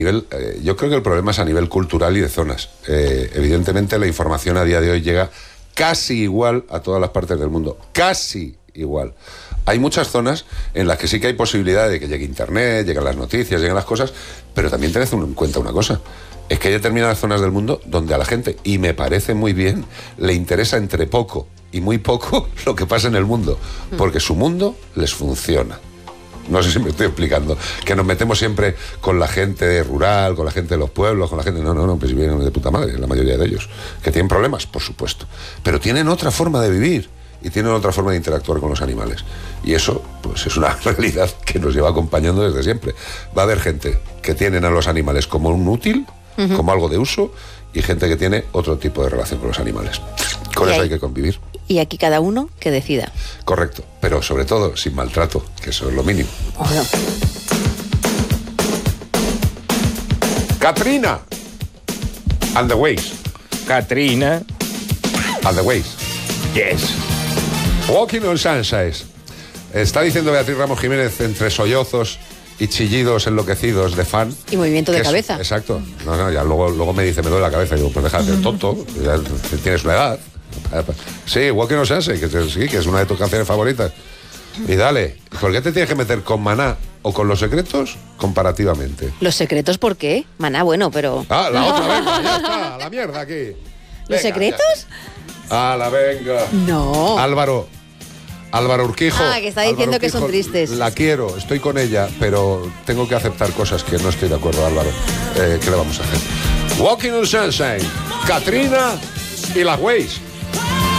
Yo creo que el problema es a nivel cultural y de zonas. Evidentemente la información a día de hoy llega casi igual a todas las partes del mundo. Casi igual. Hay muchas zonas en las que sí que hay posibilidad de que llegue internet, lleguen las noticias, lleguen las cosas, pero también tened en cuenta una cosa. Es que hay determinadas zonas del mundo donde a la gente, y me parece muy bien, le interesa entre poco y muy poco lo que pasa en el mundo, porque su mundo les funciona. No sé si me estoy explicando, que nos metemos siempre con la gente rural, con la gente de los pueblos, con la gente... No, pues vienen de puta madre, la mayoría de ellos, que tienen problemas, por supuesto, pero tienen otra forma de vivir y tienen otra forma de interactuar con los animales. Y eso, pues es una realidad que nos lleva acompañando desde siempre. Va a haber gente que tienen a los animales como un útil, como algo de uso, y gente que tiene otro tipo de relación con los animales. Con eso hay que convivir. Y aquí cada uno que decida. Correcto, pero sobre todo sin maltrato, que eso es lo mínimo. Bueno. Katrina and the Waves. Katrina and the Waves. Yes. Walking on Sunshine. Está diciendo Beatriz Ramos Jiménez entre sollozos y chillidos enloquecidos de fan. Y movimiento de cabeza. Exacto. No, ya luego me dice, me duele la cabeza. Y digo, pues déjate de tonto, ya tienes una edad. Sí, Walking on Sunshine, que es una de tus canciones favoritas. Y dale, ¿por qué te tienes que meter con Maná o con Los Secretos comparativamente? ¿Los Secretos por qué? Maná, bueno, pero... Ah, la otra, venga, ya está, la mierda aquí. Venga, ¿Los Secretos? ¡Hala, venga! No. Álvaro Urquijo. Que está diciendo que son tristes. La quiero, estoy con ella, pero tengo que aceptar cosas que no estoy de acuerdo, Álvaro. ¿Qué le vamos a hacer? Walking on Sunshine, Katrina y las Waves.